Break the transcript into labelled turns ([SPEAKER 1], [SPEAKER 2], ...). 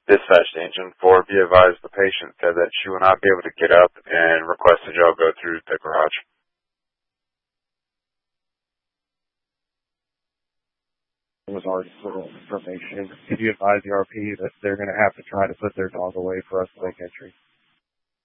[SPEAKER 1] Dispatch to Engine 4. Be advised the patient said that she will not be able to get up and requested y'all go through the garage.
[SPEAKER 2] It was already little information. Could you advise the RP that they're going to have to try to put their dog away for us to make entry?